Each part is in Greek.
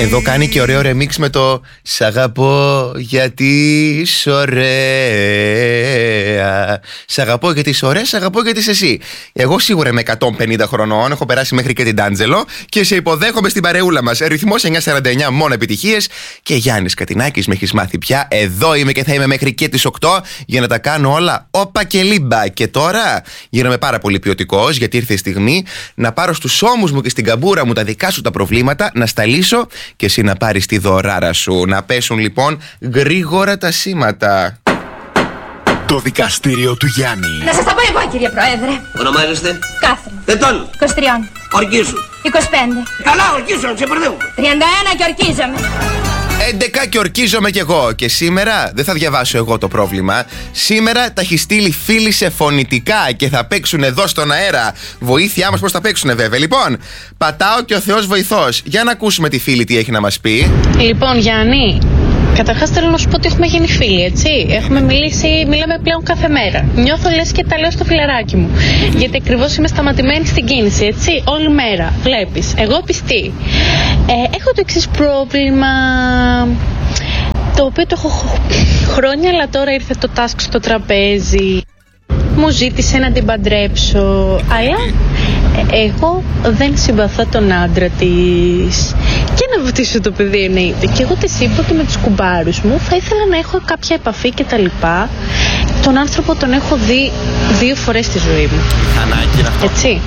Εδώ κάνει και ωραίο remix με το «Σ' αγαπώ γιατί είσαι ωραία». Σ' αγαπώ γιατί είσαι ωραία, σ' αγαπώ γιατί είσαι εσύ. Εγώ σίγουρα είμαι 150 χρονών, έχω περάσει μέχρι και την Τάντζελο και σε υποδέχομαι στην παρεούλα μας. Ρυθμός 949, μόνο επιτυχίες. Και Γιάννης Κατινάκης, με έχεις μάθει πια. Εδώ είμαι και θα είμαι μέχρι και τις 8 για να τα κάνω όλα όπα και λίμπα. Και τώρα γίνομαι πάρα πολύ ποιοτικός, γιατί ήρθε η στιγμή να πάρω στους ώμους μου και στην καμπούρα μου τα δικά σου τα προβλήματα, να στα λύσω και εσύ να πάρεις τη δωράρα σου. Να πέσουν λοιπόν γρήγορα τα σήματα. Το δικαστήριο του Γιάννη. Να σας τα πω εγώ, κύριε Πρόεδρε. Ονομάζεστε? Κάθριν. Ετών. 23. Ορκίσου. 25. Καλά, ορκίσου, να ξεπερδεύουμε. 31 και ορκίζομαι. 11 και ορκίζομαι κι εγώ. Και σήμερα δεν θα διαβάσω εγώ το πρόβλημα. Σήμερα τα έχει στείλει φίλοι σε φωνητικά και θα παίξουν εδώ στον αέρα. Βοήθειά μας πώς θα παίξουν βέβαια. Λοιπόν, πατάω και ο Θεός βοηθός. Για να ακούσουμε τη φίλη τι έχει να μας πει. Λοιπόν, Γιάννη, καταρχάς θέλω να σου πω ότι έχουμε γίνει φίλοι, έτσι. Έχουμε μιλήσει, μιλάμε πλέον κάθε μέρα. Νιώθω λες και τα λέω στο φιλαράκι μου. Γιατί ακριβώς είμαι σταματημένη στην κίνηση, έτσι. Όλη μέρα. Βλέπεις. Εγώ πιστή. Έχω το εξής πρόβλημα, το οποίο το έχω χρόνια, αλλά τώρα ήρθε το task στο τραπέζι. Μου ζήτησε να την παντρέψω, αλλά εγώ δεν συμπαθώ τον άντρα της. Και να βουτήσω το παιδί εννοείται. Και εγώ της είπα ότι με τους κουμπάρους μου θα ήθελα να έχω κάποια επαφή και τα λοιπά. Τον άνθρωπο τον έχω δει 2 φορές στη ζωή μου. Ανάγκη είναι αυτό. Έτσι.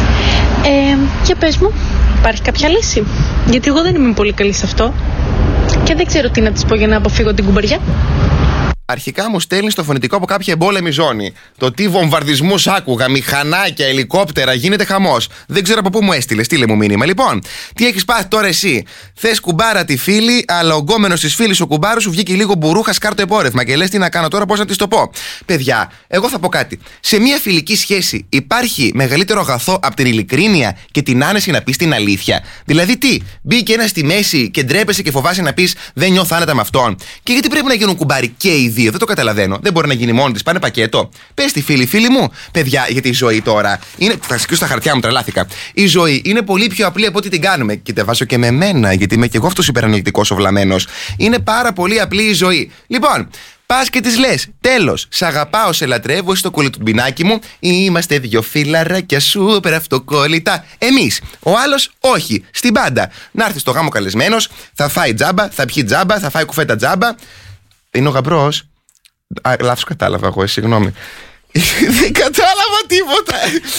Και πες μου, υπάρχει κάποια λύση? Γιατί εγώ δεν είμαι πολύ καλή σε αυτό. Και δεν ξέρω τι να της πω για να αποφύγω την κουμπαριά. Αρχικά μου στέλνει στο φωνητικό από κάποια εμπόλεμη ζώνη. Το τι βομβαρδισμούς άκουγα, μηχανάκια, ελικόπτερα, γίνεται χαμός. Δεν ξέρω από πού μου έστειλε, στείλε μου μήνυμα. Λοιπόν, τι έχεις πάθει τώρα εσύ? Θες κουμπάρα τη φίλη, αλλά ο γκόμενος της φίλης ο κουμπάρος σου βγήκε λίγο μπουρούχα σκάρτο επόρευμα και λες τι να κάνω τώρα, πώς να της το πω. Παιδιά, εγώ θα πω κάτι. Σε μια φιλική σχέση υπάρχει μεγαλύτερο αγαθό από την ειλικρίνεια και την άνεση να πεις την αλήθεια? Δηλαδή τι, μπήκε ένα στη μέση και ντρέπεσαι και φοβάσαι να πεις δεν νιώθω άνετα με αυτόν? Και γιατί πρέπει να γίνουν κουμπάρι και οι δύο? Δεν το καταλαβαίνω. Δεν μπορεί να γίνει μόνη της, πάνε πακέτο. Πες τη φίλη μου. Παιδιά, γιατί η ζωή τώρα είναι. Θα σκίσω στα χαρτιά μου, τρελάθηκα. Η ζωή είναι πολύ πιο απλή από ό,τι την κάνουμε. Και τα βάζω και με μένα, γιατί είμαι και εγώ αυτός υπεραναλυτικός ο βλαμμένος. Είναι πάρα πολύ απλή η ζωή. Λοιπόν, πας και της λες, τέλος, σ' αγαπάω, σε λατρεύω, είσαι το κολυτουμπινάκι μου. Είμαστε 2 φιλαράκια σούπερ αυτοκόλλητα. Εμείς. Ο άλλος, όχι. Στην πάντα. Να έρθει στο γάμο καλεσμένος, θα φάει τζάμπα, θα πιει τζάμπα, θα φάει κουφέτα τζάμπα. Είναι ο γαμπρός. Λάθος κατάλαβα εγώ, συγγνώμη. Δεν κατάλαβα τίποτα.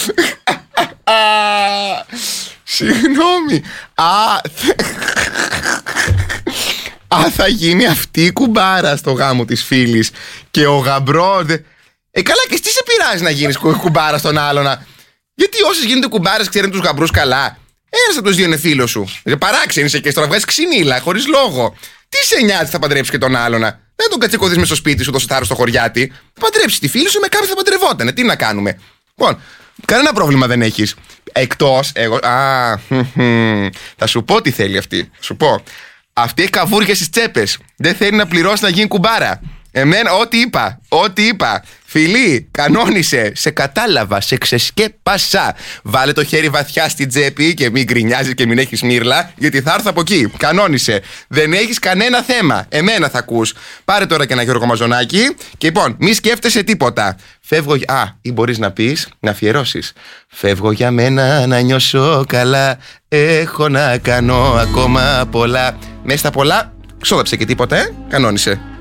Συγγνώμη. Θα γίνει αυτή η κουμπάρα στο γάμο της φίλης. Και ο γαμπρός. Καλά, και τι σε πειράζει να γίνεις κουμπάρα στον άλλον? Γιατί όσες γίνονται κουμπάρες ξέρουν τους γαμπρούς καλά. Ένας από τους δύο είναι φίλος σου. Παράξενη είσαι και στο να βγάζεις ξυνήλα, χωρίς λόγο. Τι σε νοιάζει, θα παντρέψεις και τον άλλον? Δεν τον κατσικωδείς μες στο σπίτι σου, τόσο θάρρος στο χωριάτι. Θα παντρέψεις τη φίλη σου, με κάποιον θα παντρευότανε. Τι να κάνουμε? Λοιπόν, κανένα πρόβλημα δεν έχεις. Εκτός, εγώ. Θα σου πω τι θέλει αυτή. Σου πω. Αυτή έχει καβούρια στις τσέπες. Δεν θέλει να πληρώσει να γίνει κουμπάρα. Εμένα, ό,τι είπα. Φιλή, κανόνισε, σε κατάλαβα, σε ξεσκέπασα. Βάλε το χέρι βαθιά στην τσέπη και μην γκρινιάζεις και μην έχεις μύρλα, γιατί θα έρθω από εκεί. Κανόνισε. Δεν έχεις κανένα θέμα. Εμένα θα ακούς. Πάρε τώρα και ένα Γιώργο Μαζονάκη. Και λοιπόν, μη σκέφτεσαι τίποτα. Φεύγω. Ή μπορείς να πεις, να αφιερώσεις. Φεύγω για μένα να νιώσω καλά. Έχω να κάνω ακόμα πολλά. Μέσα στα πολλά, ξόδεψε και τίποτα, κανόνισε.